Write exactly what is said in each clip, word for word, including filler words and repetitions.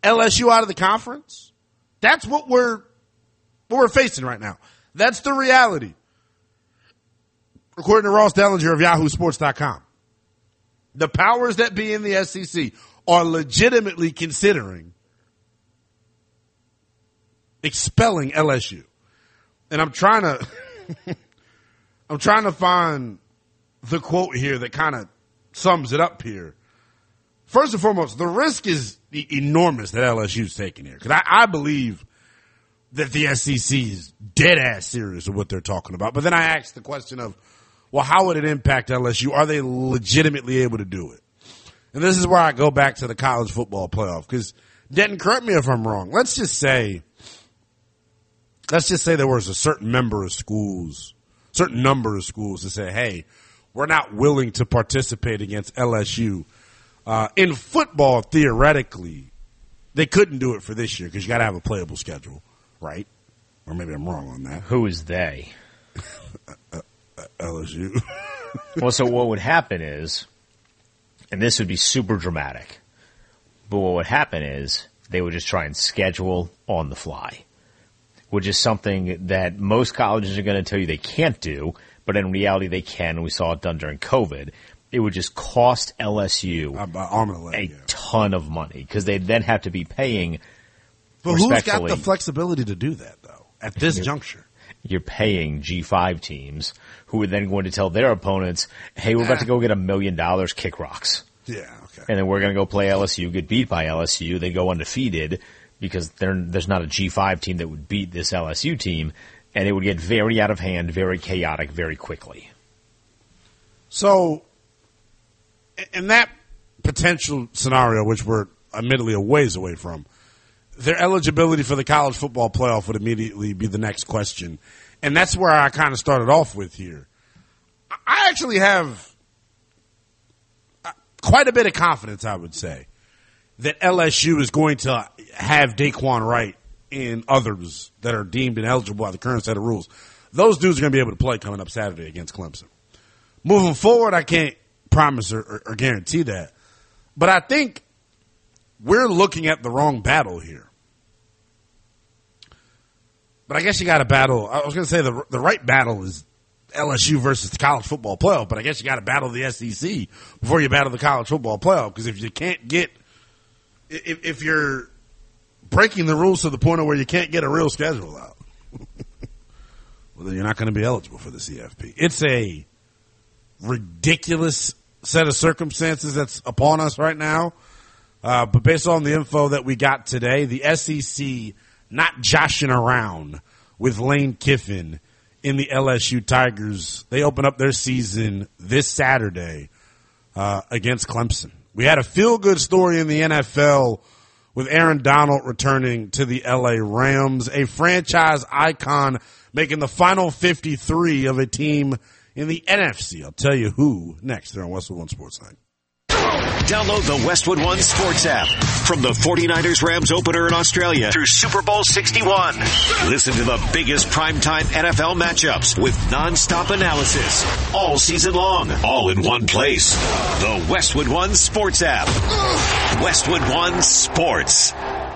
L S U out of the conference? That's what we're what we're facing right now. That's the reality. According to Ross Dellinger of Yahoo Sports dot com, the powers that be in the S E C are legitimately considering expelling L S U. And I'm trying to I'm trying to find the quote here that kind of sums it up here. First and foremost, the risk is enormous that L S U is taking here. Because I, I believe that the S E C is dead ass serious with what they're talking about. But then I asked the question of, well, how would it impact L S U? Are they legitimately able to do it? And this is where I go back to the college football playoff. Because, Denton, correct me if I'm wrong. Let's just say, let's just say there was a certain member of schools, certain number of schools that say, hey, we're not willing to participate against L S U. Uh, in football, theoretically, they couldn't do it for this year because you got to have a playable schedule, right? Or maybe I'm wrong on that. Who is they? uh, uh, L S U. Well, so what would happen is, and this would be super dramatic, but what would happen is they would just try and schedule on the fly, which is something that most colleges are going to tell you they can't do, but in reality they can, and we saw it done during COVID. It would just cost L S U uh, leg, a yeah. ton of money because they'd then have to be paying. But who's got the flexibility to do that, though, at this you're, juncture? You're paying G five teams who are then going to tell their opponents, hey, we're about to go get a million dollars, kick rocks. Yeah, okay. And then we're going to go play L S U, get beat by L S U. They go undefeated because there's not a G five team that would beat this L S U team, and it would get very out of hand, very chaotic, very quickly. So, in that potential scenario, which we're admittedly a ways away from, their eligibility for the college football playoff would immediately be the next question. And that's where I kind of started off with here. I actually have quite a bit of confidence, I would say, that L S U is going to have Daquan Wright and others that are deemed ineligible by the current set of rules. Those dudes are going to be able to play coming up Saturday against Clemson. Moving forward, I can't promise or, or, or guarantee that. But I think we're looking at the wrong battle here. But I guess you got to battle. I was going to say the the right battle is L S U versus the college football playoff, but I guess you got to battle the S E C before you battle the college football playoff. Because if you can't get, if, if you're breaking the rules to the point of where you can't get a real schedule out, well, then you're not going to be eligible for the C F P. It's a ridiculous set of circumstances that's upon us right now. Uh, but based on the info that we got today, the S E C not joshing around with Lane Kiffin in the L S U Tigers. They open up their season this Saturday uh, against Clemson. We had a feel-good story in the N F L with Aaron Donald returning to the L A Rams, a franchise icon making the final fifty-three of a team in the N F C. I'll tell you who next here on Westwood One Sports Night. Download the Westwood One Sports app from the forty-niners Rams opener in Australia through Super Bowl sixty-one. Listen to the biggest primetime N F L matchups with nonstop analysis all season long, all in one place. The Westwood One Sports app. Westwood One Sports.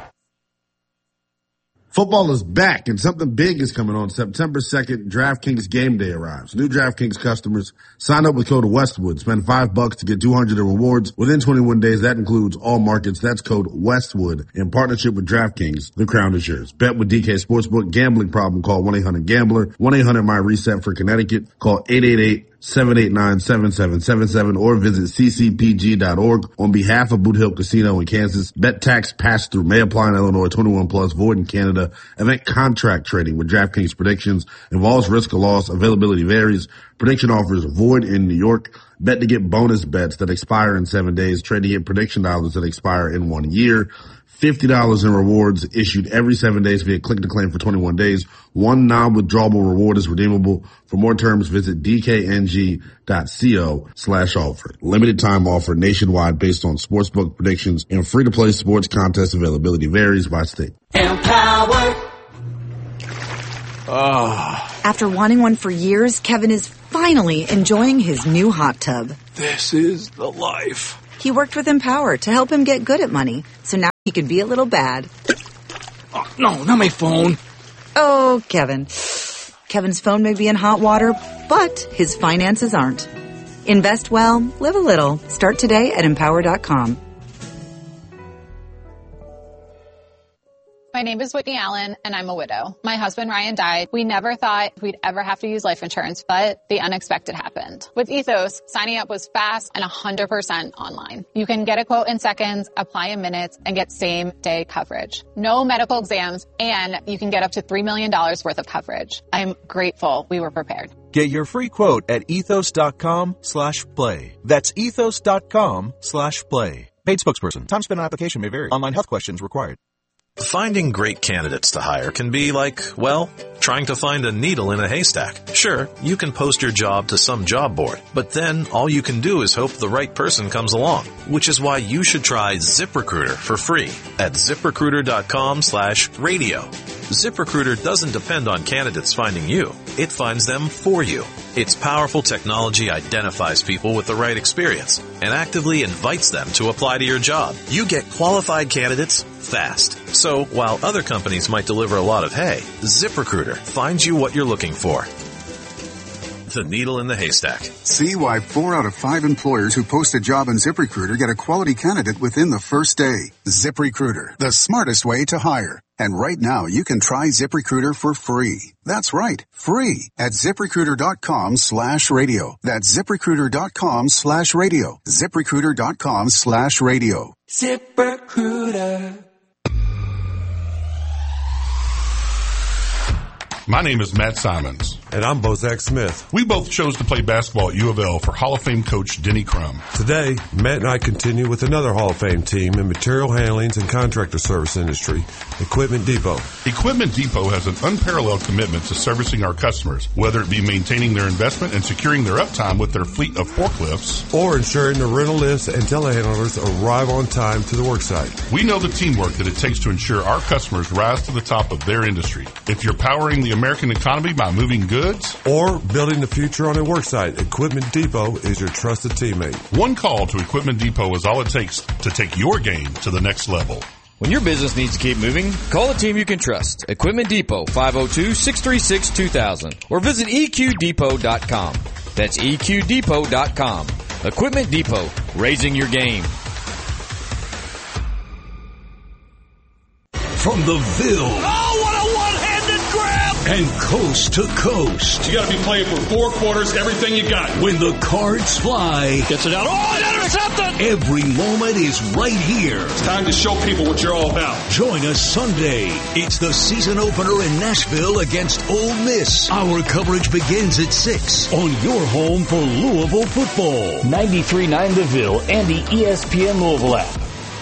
Football is back, and something big is coming on September second. DraftKings Game Day arrives. New DraftKings customers sign up with code Westwood. Spend five bucks to get two hundred in rewards within twenty-one days. That includes all markets. That's code Westwood in partnership with DraftKings. The crown is yours. Bet with D K Sportsbook. Gambling problem? Call one eight hundred gambler. one eight hundred my reset for Connecticut. Call eight eight eight seven eight nine seven seven seven seven or visit c c p g dot org. On behalf of Boot Hill Casino in Kansas, bet tax pass through may apply in Illinois, twenty-one plus, void in Canada. Event contract trading with DraftKings predictions involves risk of loss. Availability varies. Prediction offers void in New York. Bet to get bonus bets that expire in seven days. Trade to get prediction dollars that expire in one year. fifty dollars in rewards issued every seven days via click to claim for twenty-one days. One non-withdrawable reward is redeemable. For more terms, visit d k n g dot co slash offer. Limited time offer nationwide based on sportsbook predictions and free-to-play sports contest availability varies by state. Empower. Oh. After wanting one for years, Kevin is finally enjoying his new hot tub. This is the life. He worked with Empower to help him get good at money, so now he can be a little bad. Oh, no, not my phone. Oh, Kevin. Kevin's phone may be in hot water, but his finances aren't. Invest well, live a little. Start today at empower dot com. My name is Whitney Allen, and I'm a widow. My husband, Ryan, died. We never thought we'd ever have to use life insurance, but the unexpected happened. With Ethos, signing up was fast and one hundred percent online. You can get a quote in seconds, apply in minutes, and get same-day coverage. No medical exams, and you can get up to three million dollars worth of coverage. I'm grateful we were prepared. Get your free quote at ethos.com slash play. That's ethos.com slash play. Paid spokesperson. Time spent on application may vary. Online health questions required. Finding great candidates to hire can be like, well, trying to find a needle in a haystack. Sure, you can post your job to some job board, but then all you can do is hope the right person comes along, which is why you should try ZipRecruiter for free at ZipRecruiter.com slash radio. ZipRecruiter doesn't depend on candidates finding you. It finds them for you. Its powerful technology identifies people with the right experience and actively invites them to apply to your job. You get qualified candidates fast. So while other companies might deliver a lot of hay, ZipRecruiter finds you what you're looking for. The needle in the haystack. See why four out of five employers who post a job in ZipRecruiter get a quality candidate within the first day. ZipRecruiter, the smartest way to hire. And right now, you can try ZipRecruiter for free. That's right, free at ZipRecruiter.com slash radio. That's ZipRecruiter.com slash radio. ZipRecruiter.com slash radio. ZipRecruiter. My name is Matt Simons. And I'm Bozak Smith. We both chose to play basketball at U of L for Hall of Fame coach Denny Crum. Today, Matt and I continue with another Hall of Fame team in material handlings and contractor service industry, Equipment Depot. Equipment Depot has an unparalleled commitment to servicing our customers, whether it be maintaining their investment and securing their uptime with their fleet of forklifts, or ensuring the rental lifts and telehandlers arrive on time to the worksite. We know the teamwork that it takes to ensure our customers rise to the top of their industry. If you're powering the American economy by moving goods or building the future on a worksite, Equipment Depot is your trusted teammate. One call to Equipment Depot is all it takes to take your game to the next level. When your business needs to keep moving, call a team you can trust. Equipment Depot, five oh two, six three six, two thousand, or visit E Q depot dot com. That's E Q depot dot com. Equipment Depot, raising your game. From the Ville. Oh, what a one-handed grab! And coast to coast. You gotta be playing for four quarters, everything you got. When the cards fly. Gets it out. Oh, an intercepted! Every moment is right here. It's time to show people what you're all about. Join us Sunday. It's the season opener in Nashville against Ole Miss. Our coverage begins at six on your home for Louisville football. ninety-three point nine The Ville and the E S P N Louisville app.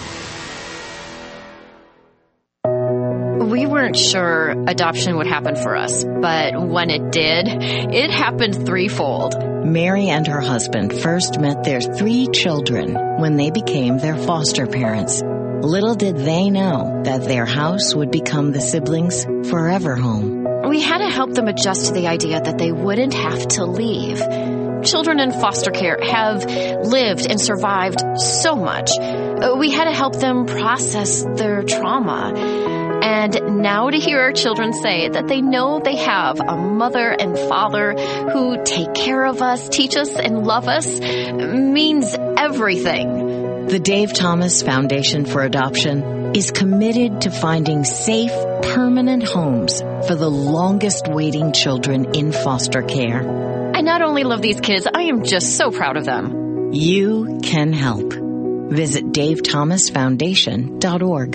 We weren't sure adoption would happen for us, but when it did, it happened threefold. Mary and her husband first met their three children when they became their foster parents. Little did they know that their house would become the siblings' forever home. We had to help them adjust to the idea that they wouldn't have to leave. Children in foster care have lived and survived so much. We had to help them process their trauma. And now to hear our children say that they know they have a mother and father who take care of us, teach us, and love us means everything. The Dave Thomas Foundation for Adoption is committed to finding safe, permanent homes for the longest waiting children in foster care. I not only love these kids, I am just so proud of them. You can help. Visit dave thomas foundation dot org.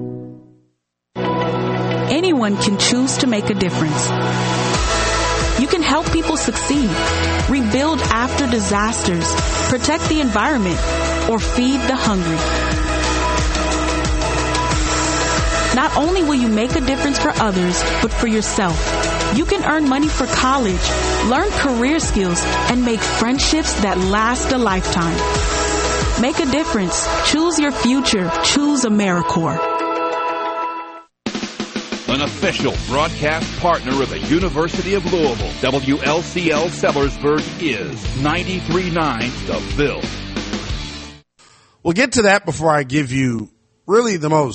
Anyone can choose to make a difference. You can help people succeed, rebuild after disasters, protect the environment, or feed the hungry. Not only will you make a difference for others, but for yourself. You can earn money for college, learn career skills, and make friendships that last a lifetime. Make a difference. Choose your future. Choose AmeriCorps. An official broadcast partner of the University of Louisville, W L C L Sellersburg is ninety-three point nine The Ville. We'll get to that before I give you really the most